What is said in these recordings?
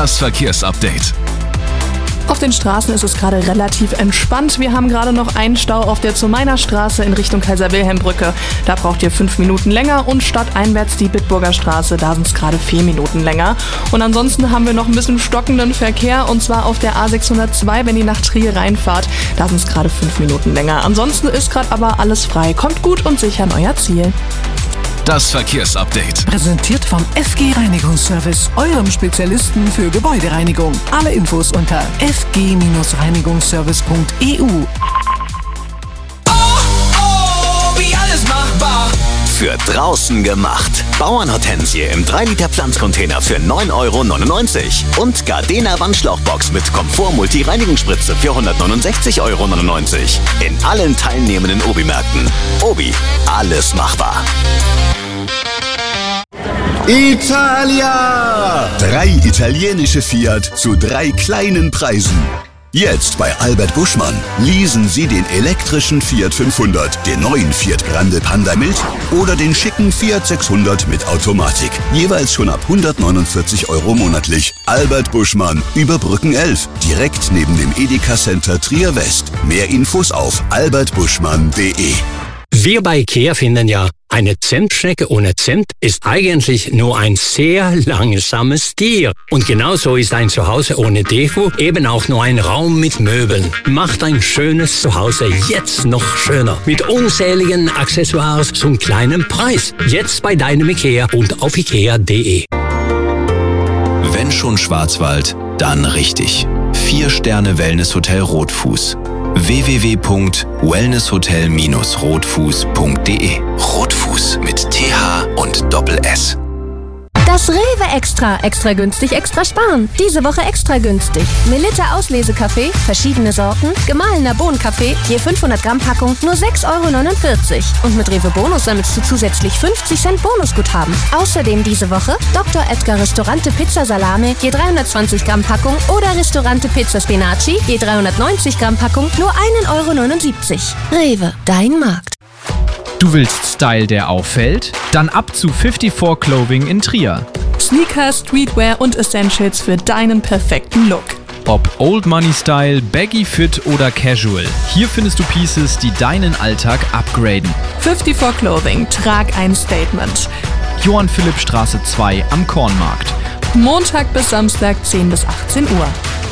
Das Verkehrsupdate. Auf den Straßen ist es gerade relativ entspannt. Wir haben gerade noch einen Stau auf der Zumeiner Straße in Richtung Kaiser-Wilhelm-Brücke. Da braucht ihr 5 Minuten länger und stadteinwärts die Bitburger Straße, da sind es gerade 4 Minuten länger. Und ansonsten haben wir noch ein bisschen stockenden Verkehr und zwar auf der A602, wenn ihr nach Trier reinfahrt. Da sind es gerade 5 Minuten länger. Ansonsten ist gerade aber alles frei. Kommt gut und sicher an euer Ziel. Das Verkehrsupdate. Präsentiert vom FG Reinigungsservice, eurem Spezialisten für Gebäudereinigung. Alle Infos unter fg-reinigungsservice.eu. Wie alles machbar. Für draußen gemacht. Bauernhortensie im 3-Liter Pflanzcontainer für 9,99 € und Gardena Wandschlauchbox mit Komfort-Multi-Reinigungsspritze für 169,99 € in allen teilnehmenden Obi-Märkten. Obi, alles machbar. Italia! 3 italienische Fiat zu 3 kleinen Preisen. Jetzt bei Albert Buschmann. Leasen Sie den elektrischen Fiat 500, den neuen Fiat Grande Panda Mild oder den schicken Fiat 600 mit Automatik. Jeweils schon ab 149 € monatlich. Albert Buschmann, über Brücken 11, direkt neben dem Edeka Center Trier West. Mehr Infos auf albertbuschmann.de. Wir bei IKEA finden ja, eine Zimtschnecke ohne Zimt ist eigentlich nur ein sehr langsames Tier. Und genauso ist ein Zuhause ohne Deko eben auch nur ein Raum mit Möbeln. Macht ein schönes Zuhause jetzt noch schöner. Mit unzähligen Accessoires zum kleinen Preis. Jetzt bei deinem IKEA und auf ikea.de. Wenn schon Schwarzwald, dann richtig. 4-Sterne-Wellness-Hotel Rotfuß. www.wellnesshotel-rotfuß.de. Rotfuß mit TH und Doppel-S. Das Rewe Extra. Extra günstig, extra sparen. Diese Woche extra günstig. Melitta Auslesekaffee, verschiedene Sorten, gemahlener Bohnenkaffee, je 500 Gramm Packung, nur 6,49 €. Und mit Rewe Bonus sammelst du zusätzlich 50 Cent Bonusguthaben. Außerdem diese Woche Dr. Edgar Restaurante Pizza Salame, je 320 Gramm Packung oder Restaurante Pizza Spinaci, je 390 Gramm Packung, nur 1,79 €. Rewe, dein Markt. Du willst Style, der auffällt? Dann ab zu 54 Clothing in Trier. Sneaker, Streetwear und Essentials für deinen perfekten Look. Ob Old Money Style, Baggy Fit oder Casual. Hier findest du Pieces, die deinen Alltag upgraden. 54 Clothing, trag ein Statement. Johann Philipp Straße 2 am Kornmarkt. Montag bis Samstag 10 bis 18 Uhr.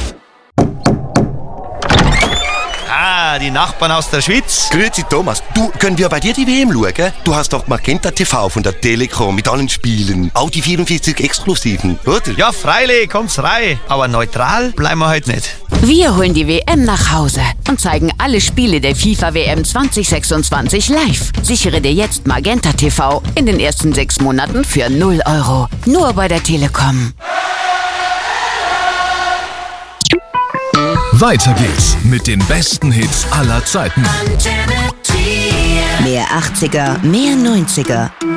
Die Nachbarn aus der Schweiz. Grüezi Thomas, du, können wir bei dir die WM schauen? Du hast doch Magenta TV von der Telekom mit allen Spielen. Auch die 44 Exklusiven, oder? Ja, freilich, kommt's rein. Aber neutral bleiben wir heute nicht. Wir holen die WM nach Hause und zeigen alle Spiele der FIFA WM 2026 live. Sichere dir jetzt Magenta TV in den ersten 6 Monaten für 0 €. Nur bei der Telekom. Weiter geht's mit den besten Hits aller Zeiten. Mehr 80er, mehr 90er.